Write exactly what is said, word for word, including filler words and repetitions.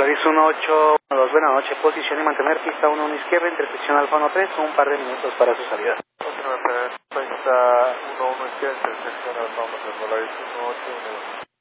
Polaris uno ocho dos, buenas noches, posición y mantener pista uno uno izquierda, intersección Alfa uno tres, un par de minutos para su salida. Mantener pista uno uno izquierda, intersección Alfa uno tres, Polaris uno ocho uno uno.